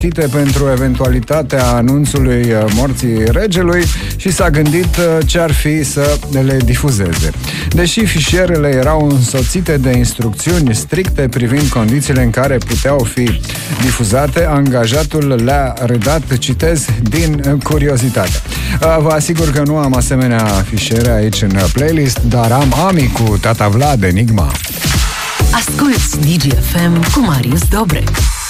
pentru eventualitatea anunțului morții regelui și s-a gândit ce ar fi să le difuzeze. Deși fișierele erau însoțite de instrucțiuni stricte privind condițiile în care puteau fi difuzate, angajatul le-a redat, citez, din curiozitate. Vă asigur că nu am asemenea fișiere aici în playlist, dar am Ami cu Tata Vlad, Enigma. Asculți DGFM cu Marius Dobrek.